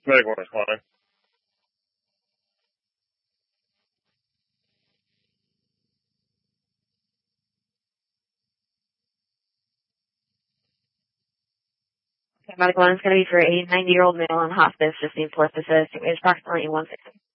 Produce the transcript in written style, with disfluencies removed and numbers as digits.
Medical one is calling. Medical one is going to be for a 90-year-old male in hospice, just needs lift assist. It weighs approximately 160.